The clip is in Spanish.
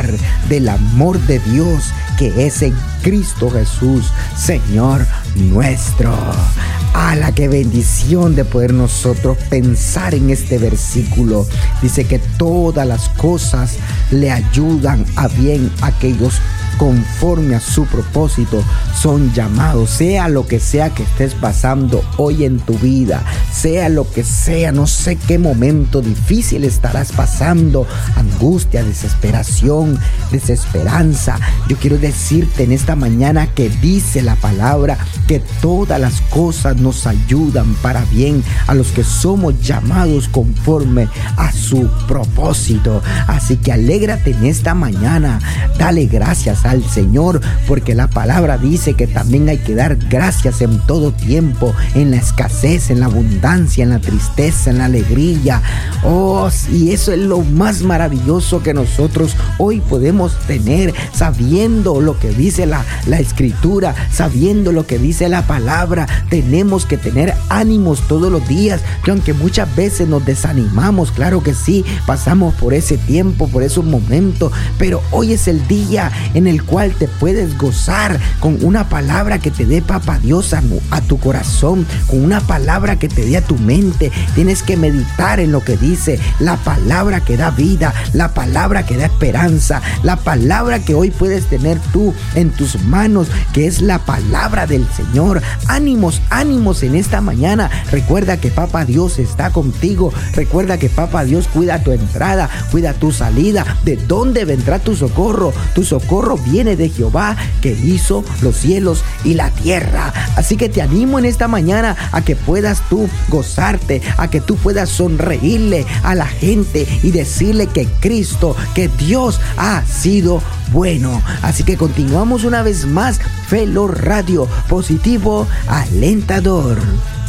del amor de Dios que es en Cristo Jesús, Señor nuestro. ¡Hala, qué bendición de poder nosotros pensar en este versículo! Dice que todas las cosas le ayudan a bien a aquellos conforme a su propósito son llamados. Sea lo que sea que estés pasando hoy en tu vida, sea lo que sea, no sé qué momento difícil estarás pasando, angustia, desesperación, desesperanza. Yo quiero decirte en esta mañana que dice la palabra que todas las cosas nos ayudan para bien a los que somos llamados conforme a su propósito. Así que alégrate en esta mañana, dale gracias al Señor, porque la palabra dice que también hay que dar gracias en todo tiempo, en la escasez, en la abundancia, en la tristeza, en la alegría. Y eso es lo más maravilloso que nosotros hoy podemos tener, sabiendo lo que dice la Escritura, sabiendo lo que dice la palabra. Tenemos que tener ánimos todos los días, que aunque muchas veces nos desanimamos, claro que sí, pasamos por ese tiempo, por esos momentos, pero hoy es el día en el cual te puedes gozar con una palabra que te dé Papá Dios a tu corazón, con una palabra que te dé a tu mente. Tienes que meditar en lo que dice la palabra que da vida, la palabra que da esperanza, la palabra que hoy puedes tener tú en tus manos, que es la palabra del Señor. Ánimos, ánimos en esta mañana. Recuerda que Papá Dios está contigo. Recuerda que Papá Dios cuida tu entrada, cuida tu salida. ¿De dónde vendrá tu socorro? Tu socorro viene de Jehová, que hizo los cielos y la tierra. Así que te animo en esta mañana a que puedas tú gozarte, a que tú puedas sonreírle a la gente y decirle que Cristo, que Dios ha sido bueno. Así que continuamos una vez más. Felo Radio, positivo, alentador.